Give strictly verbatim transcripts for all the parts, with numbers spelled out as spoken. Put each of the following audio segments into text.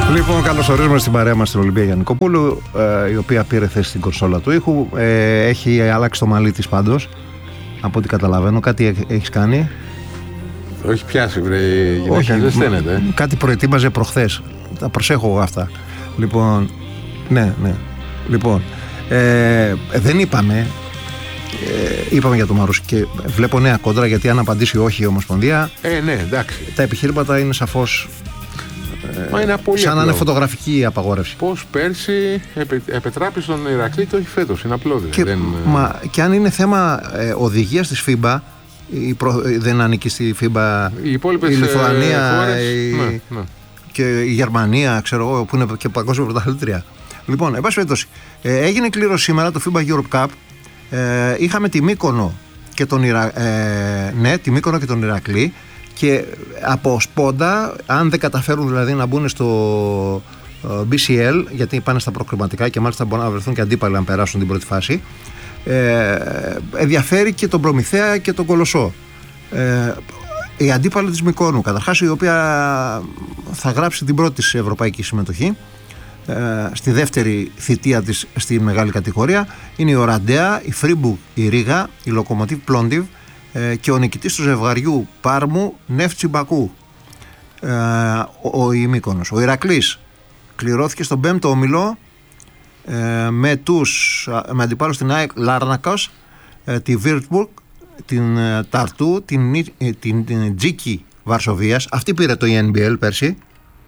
Λοιπόν, καλώς ορίζουμε στην παρέα μας την Ολυμπία Γιαννικοπούλου, ε, η οποία πήρε θέση στην κονσόλα του ήχου. Ε, έχει αλλάξει το μαλλί της πάντως, από ό,τι καταλαβαίνω. Κάτι έχεις κάνει? Το έχει πιάσει, βρε γυναίκα, δεν στένεται. Κάτι προετοίμαζε προχθές. Τα προσέχω εγώ αυτά. Λοιπόν, ναι, ναι. Λοιπόν, ε, δεν είπαμε, ε, είπαμε για το Μαρούσι και βλέπω νέα κόντρα, γιατί αν απαντήσει όχι η Ομοσπονδία, ε, ναι, εντάξει. Τα επιχείρματα είναι σαφώς Μα είναι πολύ σαν απλό. να είναι φωτογραφική η απαγόρευση. Πώς πέρσι επε, επετράπησε τον Ηρακλή και όχι φέτος, είναι απλό. Και, δεν... μα, και αν είναι θέμα ε, οδηγίας της φίμπα, η προ, δεν ανήκει στη φίμπα οι υπόλοιπες η Λιθουανία χώρες, η, ναι, ναι. και η Γερμανία, ξέρω εγώ, που είναι και παγκόσμια πρωταθλήτρια. Λοιπόν, εν πάση περιπτώσει, ε, έγινε κλήρωση σήμερα το φίμπα Europe Cup. Ε, είχαμε τη Μύκονο και τον Ιρα, ε, ναι, τη Μύκονο και τον Ηρακλή. Και από σπόντα, αν δεν καταφέρουν δηλαδή να μπουν στο μπι σι ελ, γιατί πάνε στα προκριματικά και μάλιστα μπορούν να βρεθούν και αντίπαλοι αν περάσουν την πρώτη φάση, ε, ενδιαφέρει και τον Προμηθέα και τον Κολοσσό. Ε, η αντίπαλη της Μυκόνου, καταρχάς, η οποία θα γράψει την πρώτη της ευρωπαϊκή συμμετοχή, ε, στη δεύτερη θητεία της στη μεγάλη κατηγορία, είναι η Οραντέα, η Φρίμπουργκ, η Ρίγα, η Λοκομοτίβ Πλόντιβ και ο νικητής του ζευγαριού Πάρμου Νεύτσι Μπακού, ε, ο, ο Μύκονος. Ο Ηρακλής κληρώθηκε στον πέμπτο όμιλο ε, με, τους, με αντιπάλους την ΑΕΚ Λάρνακας, ε, τη Βίρτμπουργκ, την ε, Ταρτού, την, ε, την, την Τζίκη Βαρσοβίας. Αυτή πήρε το ι εν μπι ελ πέρσι,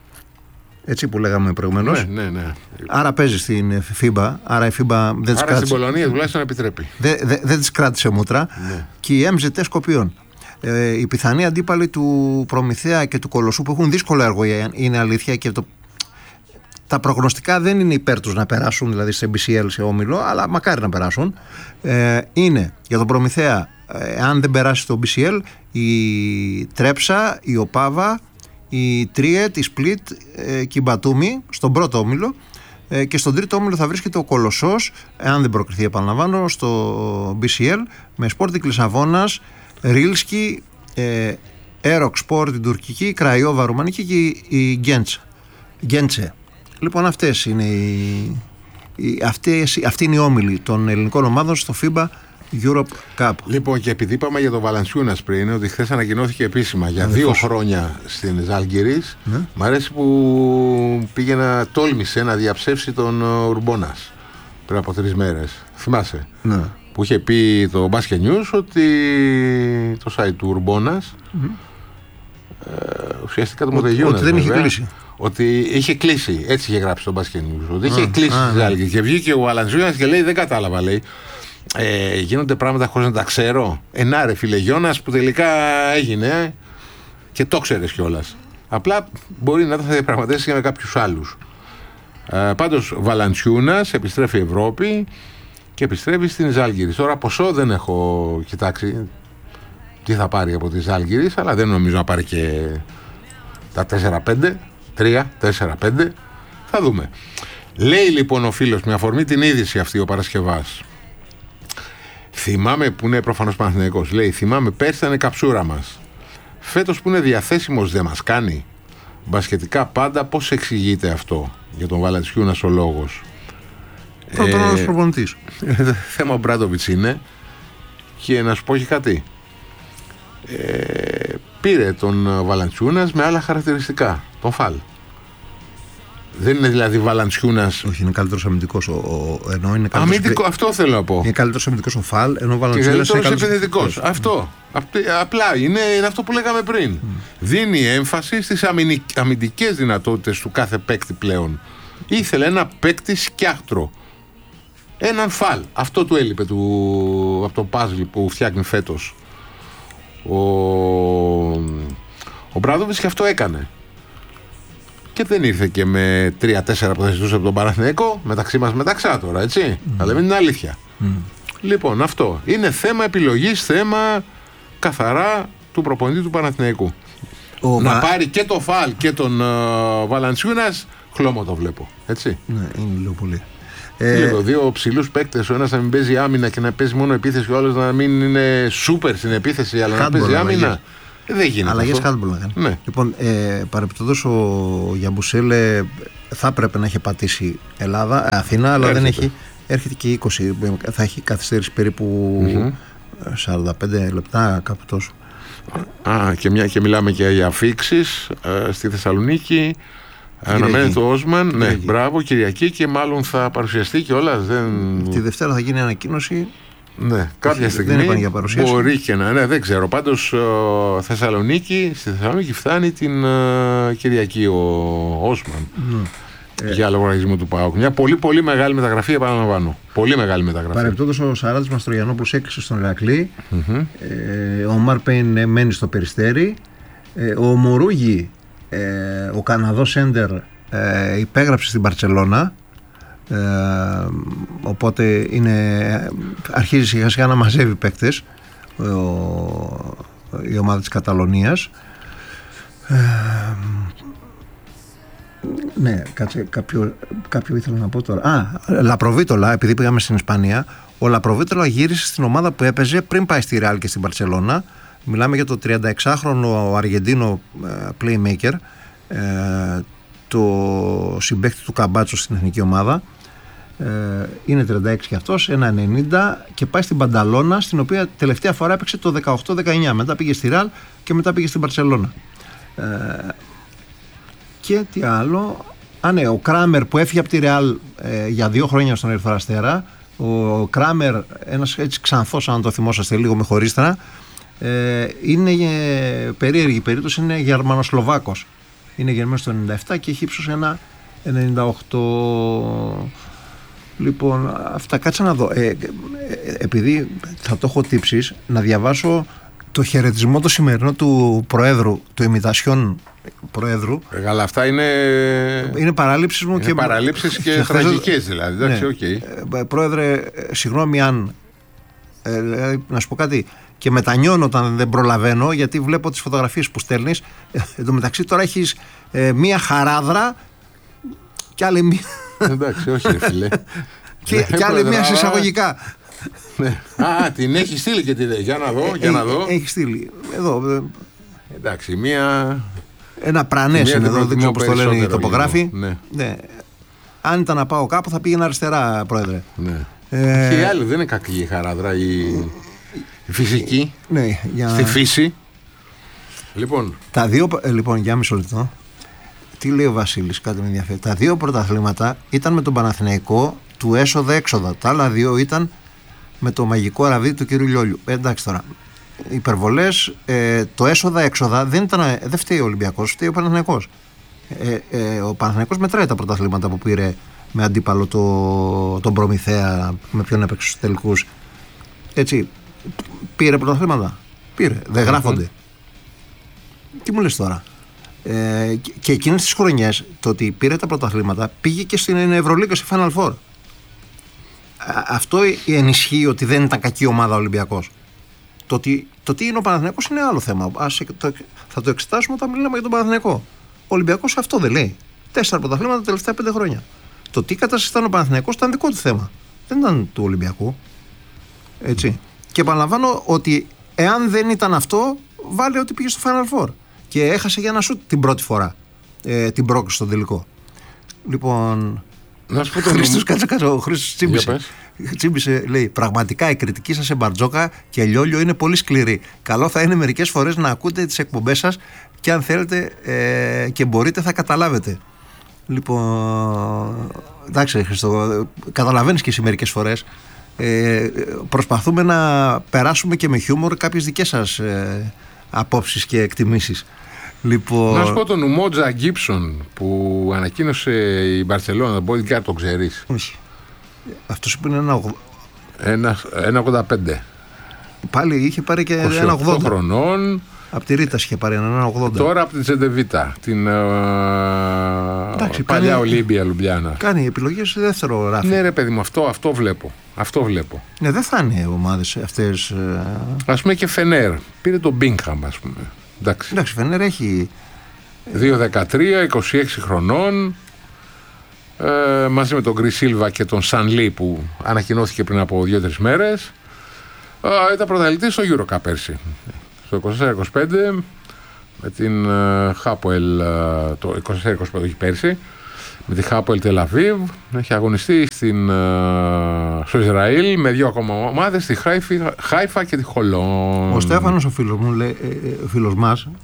έτσι που λέγαμε προηγουμένως. Ναι, ναι, ναι. Άρα παίζει στην φίμπα. Άρα η φίμπα δεν της Άρα στην Πολωνία τουλάχιστον επιτρέπει. Δεν δε, δε της κράτησε μούτρα. Ναι. Και η εμ ζετ Σκοπίων. Ε, οι πιθανοί αντίπαλοι του Προμηθέα και του Κολοσσού, που έχουν δύσκολο έργο, είναι αλήθεια, και το, τα προγνωστικά δεν είναι υπέρ τους να περάσουν, δηλαδή σε μπι σι ελ, σε όμιλο, αλλά μακάρι να περάσουν. Ε, είναι για τον Προμηθέα, ε, αν δεν περάσει στο μπι σι ελ, η Τρέψα, η Οπάβα, η Τρίετ, η Σπλίτ ε, και η Μπατούμι στον πρώτο όμιλο, ε, και στον τρίτο όμιλο θα βρίσκεται ο Κολοσσός, εάν δεν προκριθεί, επαναλαμβάνω, στο μπι σι ελ, με Sporting Λισαβόνας, Ρίλσκι, ε, Έροκ Σπορ την τουρκική, Κραϊόβα ρουμανική και η Γκέντσε. Γκέντσε. Λοιπόν, αυτές είναι οι, οι, αυτές, αυτή είναι η όμιλη των ελληνικών ομάδων στο φίμπα Europe Cup. Λοιπόν, και επειδή είπαμε για τον Βαλανσιούνας πριν, ότι χθες ανακοινώθηκε επίσημα για δύο χρόνια στην Ζάλγκιρις, ναι. Μ' αρέσει που πήγε να τόλμησε να διαψεύσει τον Ουρμπόνας πριν από τρεις μέρες. Θυμάσαι? Ναι. Που είχε πει το Basket News ότι το site του Ουρμπόνας mm-hmm. ε, ουσιαστικά το Μοντεγιούνας, ότι δεν βέβαια, είχε κλείσει. Ότι είχε κλείσει, έτσι είχε γράψει το Basket News, ότι είχε ah, κλείσει ah, τη Ζάλγκιρις. Και βγήκε ο Βαλανσιούνας και λέει: δεν κατάλαβα, λέει. Ε, γίνονται πράγματα χωρίς να τα ξέρω. Ενά ρε φίλε Γιώνας, που τελικά έγινε και το ξέρεις κιόλας. Απλά μπορεί να τα θα διαπραγματεύσει και με κάποιους άλλους. ε, Πάντως Βαλανσιούνας επιστρέφει η Ευρώπη και επιστρέφει στην Ζάλγκιρις. Τώρα ποσό δεν έχω κοιτάξει τι θα πάρει από τη Ζάλγκιρις, αλλά δεν νομίζω να πάρει και τα τέσσερα πέντε, τρία τέσσερα πέντε. Θα δούμε. Λέει λοιπόν ο φίλος, με αφορμή την είδηση αυτή ο Παρασκευάς, θυμάμαι, που είναι προφανώς Παναθηναϊκός, λέει: θυμάμαι πέρσι ήταν καψούρα μας. Φέτος που είναι διαθέσιμος δεν μας κάνει. Μπασκετικά πάντα, πώς εξηγείται αυτό για τον Βαλανσιούνας ο λόγος? Πρώτον άλλος προπονητής. Θέμα ο Μπράντοβιτς είναι. Και να σου πω και κάτι. Ε, πήρε τον Βαλανσιούνας με άλλα χαρακτηριστικά. Τον Φαλ. Δεν είναι δηλαδή Βαλανσιούνας. Όχι, είναι καλύτερος αμυντικός. Ο, ο, ενώ είναι αμυντικό, πι... αυτό θέλω να πω. Είναι καλύτερος αμυντικός ο Φαλ, ενώ ο Βαλανσιούνας είναι καλύτερος επιθετικός. Αυτό. Απλά είναι, είναι αυτό που λέγαμε πριν. Mm. Δίνει έμφαση στις αμυντικές δυνατότητες του κάθε παίκτη πλέον. Ήθελε ένα παίκτη σκιάχτρο. Έναν Φαλ. Αυτό του έλειπε του, από το πάζλ που φτιάχνει φέτος ο, ο Μπράντοβιτς, και αυτό έκανε. Και δεν ήρθε και με τρία τέσσερα που θα ζητούσε από τον Παναθηναϊκό, μεταξύ μας μεταξά τώρα, έτσι. Mm. Αλλά είναι την αλήθεια. Mm. Λοιπόν, αυτό είναι θέμα επιλογής, θέμα καθαρά του προπονητή του Παναθηναϊκού. Ο να Βα... πάρει και το Φαλ και τον uh, Βαλανσιούνας, χλώμο το βλέπω. Έτσι. Ναι, είναι λίγο πολύ. Λίγο, δύο ψηλούς παίκτες, ο ένας να μην παίζει άμυνα και να παίζει μόνο επίθεση, και ο άλλος να μην είναι σούπερ στην επίθεση, αλλά Χάντμπορ, να παίζει άμυνα. Δεν γίνεται. Αλλαγές handball να κάνει. Ναι. Λοιπόν, ε, παρεπιπτόντως ο Γιαμπουσέλε θα πρέπει να έχει πατήσει Ελλάδα, Αθήνα, αλλά έρχεται. δεν έχει. Έρχεται και είκοσι. Θα έχει καθυστέρηση περίπου mm-hmm. σαράντα πέντε λεπτά, κάπου τόσο. Α, και, μια, και μιλάμε και για αφήξεις ε, στη Θεσσαλονίκη. Αναμένεται ο Όσμαν. Ναι, μπράβο, Κυριακή, και μάλλον θα παρουσιαστεί κιόλας. Δεν... Τη Δευτέρα θα γίνει ανακοίνωση. Ναι, κάποια στιγμή για μπορεί και να. Ναι, δεν ξέρω. Πάντως uh, Θεσσαλονίκη, στη Θεσσαλονίκη φτάνει την uh, Κυριακή ο Όσμαν. Mm. Για λογαριασμό του ΠΑΟΚ. Μια πολύ πολύ μεγάλη μεταγραφή, επαναλαμβάνω. Πολύ μεγάλη μεταγραφή. Παρεπτόντως ο Σαράτης Μαστρογιαννόπουλος έκλεισε στον Ηρακλή. Mm-hmm. Ε, ο Μάρπεϊν μένει στο Περιστέρι. Ε, ο Μορούγι, ε, ο Καναδός Σέντερ, ε, υπέγραψε στην Μπαρτσελώνα. Ε, οπότε είναι, αρχίζει σιγά σιγά να μαζεύει παίκτες ο, η ομάδα της Καταλωνίας. Ε, ναι, κάτσε, κάποιο, κάποιο ήθελα να πω τώρα. Α, Λαπροβίτολα, επειδή πήγαμε στην Ισπανία, ο Λαπροβίτολα γύρισε στην ομάδα που έπαιζε πριν πάει στη Ρεάλ και στην Μπαρτσελώνα. Μιλάμε για το τριανταεξάχρονο Αργεντίνο playmaker, ε, το συμπαίκτη του Καμπάτσο στην εθνική ομάδα. Ε, είναι τριάντα έξι και αυτός, ένα ενενήντα, και πάει στην Πανταλώνα, στην οποία τελευταία φορά έπαιξε το δεκαοκτώ δεκαεννιά. Μετά πήγε στη Ρεάλ και μετά πήγε στην Μπαρτσελώνα. Ε, και τι άλλο. Α, ναι, ο Κράμερ που έφυγε από τη Ρεάλ ε, για δύο χρόνια στον Ερυθρό Αστέρα. Ο Κράμερ, ένας έτσι ξανθός, αν το θυμόσαστε λίγο με χωρίστρα, ε, είναι ε, περίεργη περίπτωση, είναι Γερμανοσλοβάκος. Είναι γεννημένος το ενενήντα επτά και έχει ύψος ένα ενενήντα οκτώ. Λοιπόν, αυτά κάτσα να δω. Ε, ε, επειδή θα το έχω τύψεις, να διαβάσω το χαιρετισμό το σημερινό του Προέδρου, του ημιτασιών Προέδρου. Ε, αλλά αυτά είναι. Είναι παραλήψεις μου είναι και. Παραλήψεις και τραγικές δηλαδή. Εντάξει, ναι. Okay. Ε, πρόεδρε, συγγνώμη αν. Ε, να σου πω κάτι. Και μετανιώνω όταν δεν προλαβαίνω, γιατί βλέπω τις φωτογραφίες που στέλνεις. Ε, εν τω μεταξύ τώρα έχεις ε, μία χαράδρα και άλλη μία. Εντάξει, όχι ρε φίλε. Και, και άλλη μία συσσαγωγικά. Ναι. Α, την έχει στείλει και την. Για να δω, για να δω. Έχει στείλει. Εδώ. Εντάξει, μία. Ένα πρανές είναι εδώ, δεν ξέρω πώς το λένε οι τοπογράφοι. Ναι. Ναι. Αν ήταν να πάω κάπου θα πήγαινα αριστερά, πρόεδρε. Ναι. Ε... Και η άλλη δεν είναι κακή η χαράδρα, η, η φυσική. Ναι, για... Στη φύση. Λοιπόν. Τα δύο, λοιπόν, για μισό λεπτό. Τι λέει ο Βασίλης, κάτι με ενδιαφέρει. Τα δύο πρωταθλήματα ήταν με τον Παναθηναϊκό του έσοδα-έξοδα. Τα άλλα δύο ήταν με το μαγικό ραβδί του κύριου Λιόλιου. Ε, εντάξει τώρα. Υπερβολές, ε, το έσοδα-έξοδα δεν, ήταν, δεν φταίει ο Ολυμπιακός, φταίει ο Παναθηναϊκός. Ε, ε, ο Παναθηναϊκός μετράει τα πρωταθλήματα που πήρε με αντίπαλο το, τον Προμηθέα, με ποιον έπαιξε στους τελικούς. Έτσι, πήρε πρωταθλήματα. Πήρε, δεν γράφονται. Mm-hmm. Τι μου λες τώρα. Ε, και, και εκείνες τις χρονιές, το ότι πήρε τα πρωταθλήματα, πήγε και στην Ευρωλίγκα, στη Final Four. Αυτό ενισχύει ότι δεν ήταν κακή ομάδα ο Ολυμπιακός. Το ότι, το τι είναι ο Παναθηναϊκός είναι άλλο θέμα. Ας, το, θα το εξετάσουμε όταν μιλάμε για τον Παναθηναϊκό. Ο Ολυμπιακός αυτό δεν λέει. Τέσσερα πρωταθλήματα τα τελευταία πέντε χρόνια. Το τι κατάσταση ήταν ο Παναθηναϊκός ήταν δικό του θέμα. Δεν ήταν του Ολυμπιακού. Έτσι. Και επαναλαμβάνω ότι εάν δεν ήταν αυτό, βάλε ότι πήγε στο Final Four. Και έχασε για ένα σουτ την πρώτη φορά. Ε, την πρόκληση στον τελικό. Λοιπόν. Να σου πω το Χρήστος, κάτσε κάτσε. Ο Χρήστος τσίμπησε. Τσίμπησε, λέει, πραγματικά η κριτική σας σε Μπαρτζόκα και Λιόλιο είναι πολύ σκληρή. Καλό θα είναι μερικές φορές να ακούτε τις εκπομπές σας και αν θέλετε ε, και μπορείτε θα καταλάβετε. Λοιπόν, εντάξει Χρήστο, καταλαβαίνεις και εσύ μερικές φορές. Ε, προσπαθούμε να περάσουμε και με χιούμορ κάποιες δικές σας ε, απόψεις και εκτιμήσεις. Λοιπόν... Να σου πω τον Ουμότζα Γκίψον που ανακοίνωσε η Μπαρσελόνα, τον bodyguard, το ξέρεις? Όχι. Αυτός που είναι ένα ογδόντα πέντε. Πάλι είχε πάρει και ένα ογδόντα χρονών. Από τη Ρίτας είχε πάρει ένα ογδόντα. Τώρα από την Τσεντεβίτα, την Εντάξει, παλιά κάνει... Ολύμπια Λουμπλιάνα. Κάνει επιλογές σε δεύτερο ράφι. Ναι ρε παιδί μου, αυτό, αυτό βλέπω. Αυτό βλέπω. Ναι, δεν θα είναι ομάδες αυτές. Ας πούμε και Φενέρ. Πήρε τον Μπίνγχαμ, ας πούμε. Εντάξει, Εντάξει Φενέρ έχει δύο δεκατρία, είκοσι έξι χρονών, ε, μαζί με τον Γκρι Σίλβα και τον Σαν Λί που ανακοινώθηκε πριν από δύο τρεις μέρες. Ε, ήταν πρωταθλητής στο EuroCup πέρσι. Στο είκοσι τέσσερα είκοσι πέντε με την uh, Χάποελ uh, το είκοσι τέσσερα είκοσι πέντε έχει πέρσι. Με τη Χάποελ Τελαβίβ. Έχει αγωνιστεί στην, uh, στο Ισραήλ με δύο ακόμα ομάδες, τη Χάιφα και τη Χολόν. Ο Στέφανος, ο φίλος μου, λέει, ε, φίλος μας,